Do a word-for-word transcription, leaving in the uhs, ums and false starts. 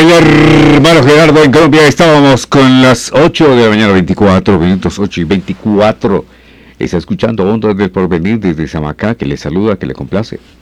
el hermano Gerardo en Colombia. Estábamos con las ocho de la mañana, veinticuatro minutos, ocho y veinticuatro. Está escuchando Ondas del Porvenir desde Samacá, que le saluda, que le complace.